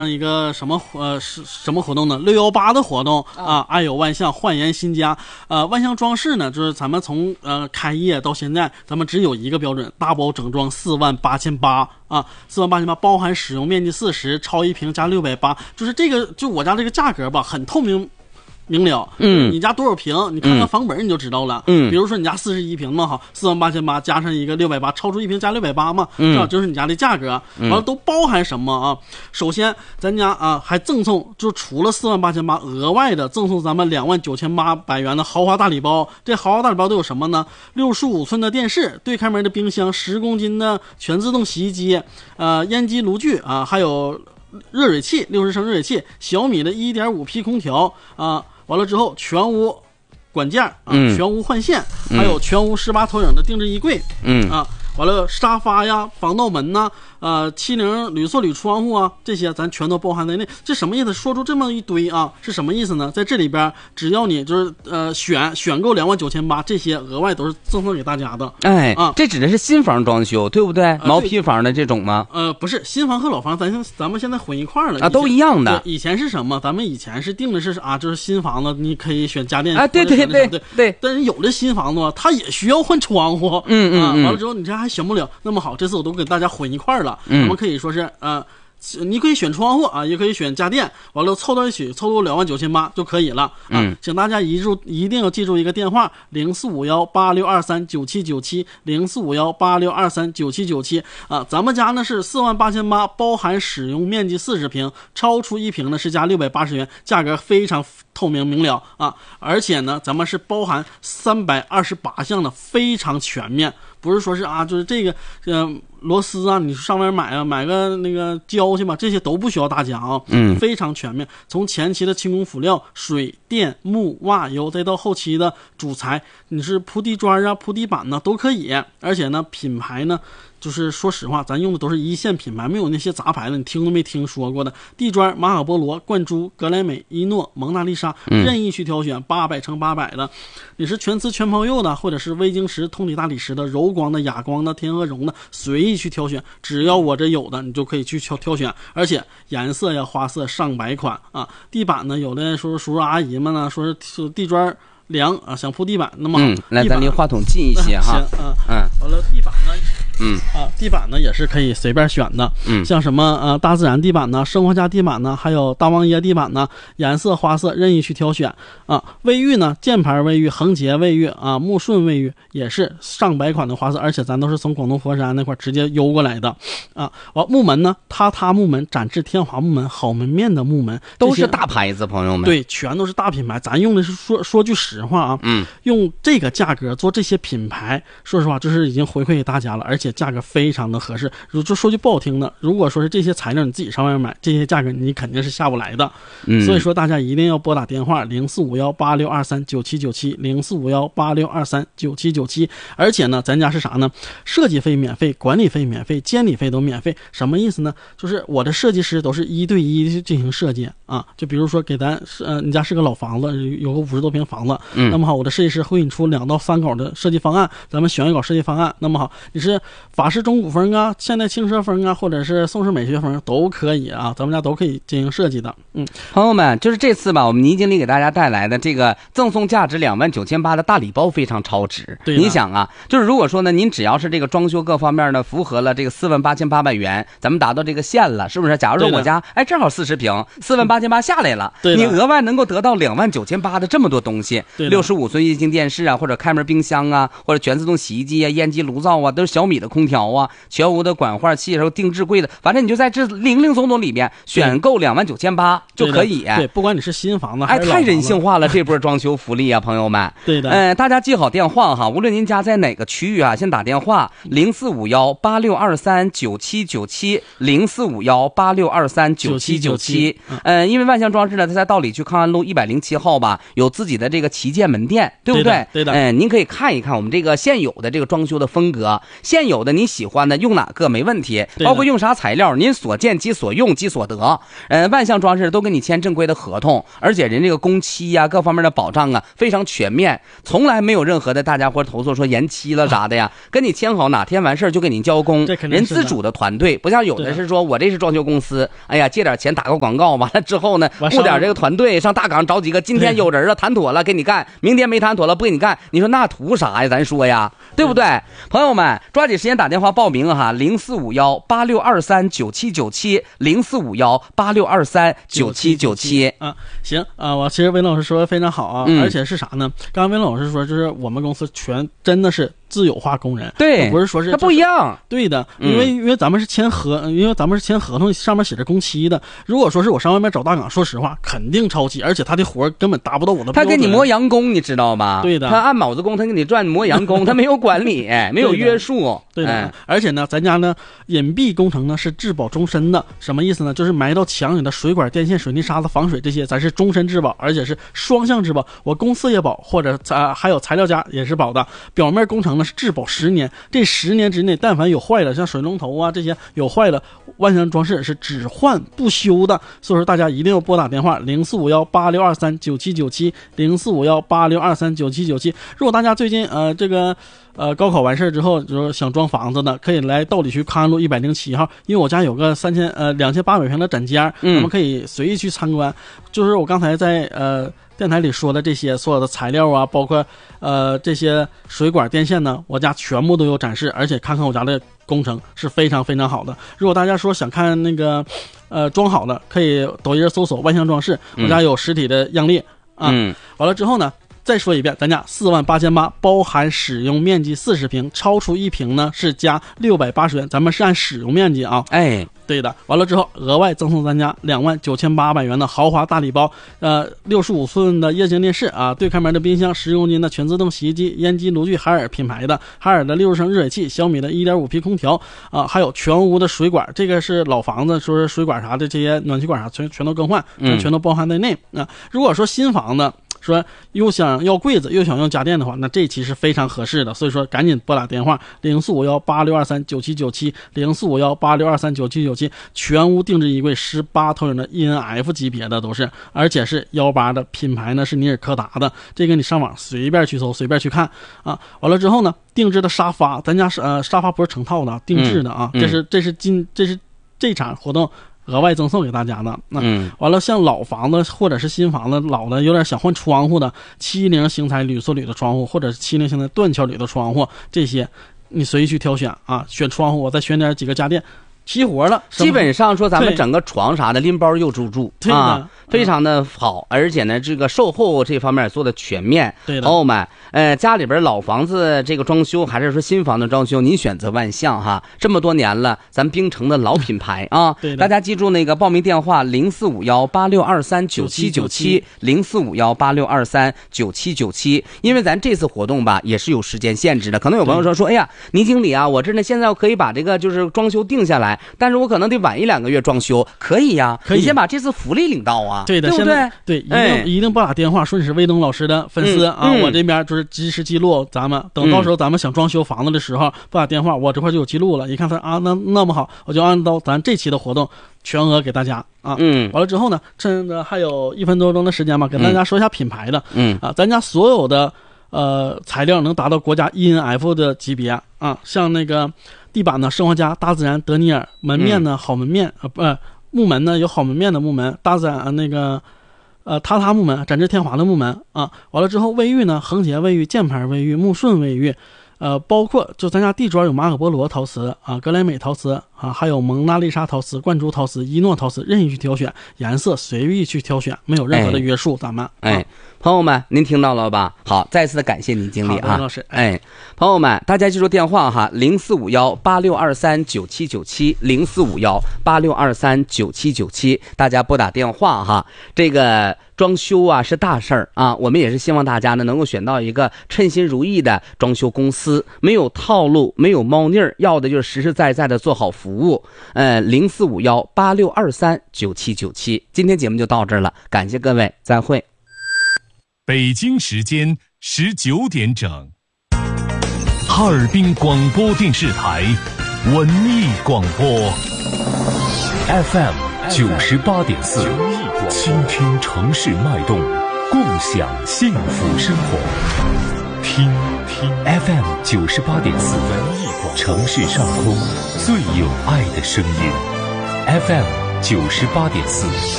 一个什么活动呢？618的活动啊，爱有万象，焕颜新家。万象装饰呢，就是咱们从开业到现在，咱们只有一个标准，大包整装48800啊，48800包含使用面积40，超一平加680，就是这个，就我家这个价格吧，很透明明了。你家多少平，你看看房本你就知道了。比如说你家41平嘛，好，48800加上一个680，超出一平加680嘛，是吧？就是你家的价格。完了都包含什么啊？首先咱家啊还赠送，就除了48800，额外的赠送咱们29800元的豪华大礼包。这豪华大礼包都有什么呢？65寸的电视，对开门的冰箱，10公斤的全自动洗衣机，烟机炉具啊，还有热水器，60升热水器，小米的 1.5P 空调啊。完了之后，全屋管件啊，全屋换线，还有全屋18投影的定制衣柜，完了沙发呀、防盗门呐、70铝塑铝窗户啊，这些咱全都包含在内。这什么意思？说出这么一堆啊，是什么意思呢？在这里边，只要你就是选购29800，这些额外都是赠送给大家的。 哎啊，这指的是新房装修，对不对？毛坯房的这种吗？ 不是，新房和老房咱们现在混一块了啊，都一样的。 以前是什么？咱们以前是定的是啊，就是新房子你可以选家电啊，对。 但是有的新房子它也需要换窗户，完了之后你这还行不了。那么好，这次我都给大家混一块了。我们可以说是你可以选窗户啊，也可以选家电，完了凑到一起，凑到29800就可以了啊。请大家一定要记住一个电话：045186239797 045186239797啊。咱们家呢是48800，包含使用面积40平，超出1平呢是加680元，价格非常透明明了啊。而且呢，咱们是包含328项的，非常全面。不是说是啊，就是这个螺丝啊，你上面买个那个胶去嘛，这些都不需要大讲啊，非常全面。从前期的轻工辅料、水电木瓦油，再到后期的主材，你是铺地砖啊、铺地板呢都可以。而且呢，品牌呢，就是说实话，咱用的都是一线品牌，没有那些杂牌的，你听都没听说过的。地砖、马可波罗、冠珠、格莱美、伊诺、蒙娜丽莎，任意去挑选，800×800的，你是全瓷全抛釉的，或者是微晶石、通体大理石的、柔光的、哑光的、天鹅绒的，随意去挑选，只要我这有的，你就可以去挑选。而且颜色呀、花色上百款啊。地板呢，有的说叔叔阿姨们呢，说是地砖凉啊，想铺地板，那么来咱离话筒近一些哈。 完了地板呢。地板呢也是可以随便选的，像什么大自然地板呢、生活家地板呢，还有大王爷地板呢，颜色花色任意去挑选啊。卫浴呢，箭牌卫浴、横截卫浴啊、木顺卫浴也是上百款的花色，而且咱都是从广东佛山那块直接邮过来的啊。木门呢，榻木门、展翅天华木门、好门面的木门， 都是大牌子，朋友们。 对，全都是大品牌。咱用的是说句实话啊，用这个价格做这些品牌，说实话就是已经回馈给大家了，而且价格非常的合适。就说句不好听的，如果说是这些材料你自己上外面买，这些价格你肯定是下不来的。所以说大家一定要拨打电话045186239797 045186239797。而且呢，咱家是啥呢？设计费免费，管理费免费，监理费都免费。什么意思呢？就是我的设计师都是1对1进行设计啊。就比如说给咱你家是个老房子，有个50多平房子，那么好，我的设计师会给你出2到3稿的设计方案，咱们选一稿设计方案。那么好，你是法式中古风啊、现代轻奢风啊，或者是宋式美学风都可以啊，咱们家都可以进行设计的。 朋友们，就是这次吧，我们倪经理给大家带来的这个赠送价值29800的大礼包非常超值。你想啊，就是如果说呢，您只要是这个装修各方面呢符合了这个48800元，咱们达到这个线了，是不是？假如说我家正好40平，48800下来了，你额外能够得到29800的这么多东西，65寸液晶电视啊，或者开门冰箱啊，或者全自动洗衣机啊、烟机炉灶啊，都是小米的空调啊，全屋的管化器，然后定制柜的，反正你就在这零零总总里面选购29800就可以。 对，不管你是新房子还是老房子， 太人性化了这波装修福利啊，朋友们。 对的。 大家记好电话哈，无论您家在哪个区域啊，先打电话045186239797 045186239797。 因为万象装饰呢，它在道里区康安路107号吧，有自己的这个旗舰门店，对不对？ 对的。 您可以看一看我们这个现有的这个装修的风格，现有的你喜欢的用哪个没问题，包括用啥材料，您所见即所用即所得。万象装饰都跟你签正规的合同，而且人这个工期呀、各方面的保障啊非常全面，从来没有任何的大家伙投诉说延期了啥的呀，跟你签好哪天完事儿就给你交工，人自主的团队，不像有的是说我这是装修公司，哎呀借点钱打个广告，完了之后呢雇点这个团队上大岗找几个，今天有人了谈妥了给你干，明天没谈妥了不给你干，你说那图啥呀？咱说呀，对不对？朋友们抓紧时间打电话报名哈，045186239797 045186239797 啊，行啊，我其实魏老师说的非常好啊，而且是啥呢？刚刚魏老师说就是我们公司真的是自有化工人， 对， 不是说是它不一样， 对的，因为咱们是签合同，上面写着工期的。如果说是我上外面找大岗，说实话肯定超期，而且他的活根本达不到我的标准。 他给你磨洋工，你知道吗？ 对的， 他按卯子工，他给你赚磨洋工，他没有管理，没有约束。 对的，而且呢，咱家呢隐蔽工程呢是质保终身的，什么意思呢？就是埋到墙里的水管、电线、水泥沙子、防水这些，咱是终身质保，而且是双向质保，我公司也保，或者还有材料家也是保的。表面工程呢是质保10年，这10年之内，但凡有坏了，像水龙头啊这些有坏了，万象装饰是只换不修的。所以说大家一定要拨打电话045186239797 045186239797。如果大家最近高考完事之后就是想装房子的，可以来道里区康安路107号，因为我家有个2800平的展间，我们可以随意去参观。就是我刚才在电台里说的这些所有的材料啊，包括这些水管电线呢，我家全部都有展示，而且看看我家的工程是非常非常好的。如果大家说想看那个装好的，可以抖音搜索万象装饰，我家有实体的样例啊。完了之后呢，再说一遍，咱家48800，包含使用面积40平，超出1平呢是加680元，咱们是按使用面积啊。 哎， 对的。完了之后，额外赠送咱家29800元的豪华大礼包，65寸的液晶电视啊，对开门的冰箱，10公斤的全自动洗衣机、烟机、炉具，海尔品牌的，海尔的60升热水器，小米的 1.5P 空调啊，还有全屋的水管，这个是老房子，说是水管啥的，这些暖气管啥全都更换，全都包含在内啊。如果说新房子，说又想要柜子又想用家电的话，那这期是非常合适的，所以说赶紧拨打电话045186239797 045186239797，全屋定制衣柜18头影的 ENF 级别的都是，而且是18的品牌呢是尼尔柯达的，这个你上网随便去搜随便去看啊。完了之后呢，定制的沙发，咱家是沙发不是成套的，定制的啊，这是这场活动额外赠送给大家的。完了，像老房子或者是新房子，老的有点想换窗户的，70星材铝塑铝的窗户，或者是70星材断桥铝的窗户，这些你随意去挑选啊。选窗户，我再选点几个家电，齐活了。 基本上说咱们整个床啥的拎包又住啊，非常的好，而且呢这个售后这方面做的全面。 对的， 朋友们，家里边老房子这个装修还是说新房子装修，您选择万象哈，这么多年了，咱冰城的老品牌啊。 对的， 大家记住那个报名电话045186239797 045186239797，因为咱这次活动吧也是有时间限制的，可能有朋友说哎呀，倪经理啊，我这呢现在可以把这个就是装修定下来，但是我可能得晚1-2个月装修，可以呀， 可以， 你先把这次福利领到啊。 对的， 对不对？ 对，一定拨打电话说你是魏东老师的粉丝啊，我这边就是及时记录，咱们等到时候咱们想装修房子的时候拨打电话，我这块就有记录了，一看他啊那么好，我就按照咱这期的活动全额给大家啊。完了之后呢，趁着还有1分多钟的时间吧，给大家说一下品牌的咱家所有的材料能达到国家 ENF 的级别啊，像那个地板呢，生活家、大自然、德尼尔，门面呢好门面木门呢有好门面的木门，大自然那个榻榻木门，展翅天华的木门啊。完了之后，卫浴呢，恒洁卫浴、箭牌卫浴、木顺卫浴，包括就咱家地砖有马可波罗陶瓷啊、格莱美陶瓷啊，还有蒙娜丽莎陶瓷、灌珠陶瓷、伊诺陶瓷，任意去挑选，颜色随意去挑选，没有任何的约束。咱们朋友们，您听到了吧？好，再次的感谢您经理啊， 老师。 朋友们，大家记住电话哈，045186239797 045186239797，大家拨打电话哈。这个装修啊是大事儿啊，我们也是希望大家呢能够选到一个称心如意的装修公司，没有套路，没有猫腻儿，要的就是实实在在的做好服服务，045186239797。今天节目就到这儿了，感谢各位，再会。 北京时间19点整，哈尔滨广播电视台文艺广播 FM 98.4，倾听城市脉动，共享幸福生活。听 FM 98.4，城市上空最有爱的声音。FM 98.4。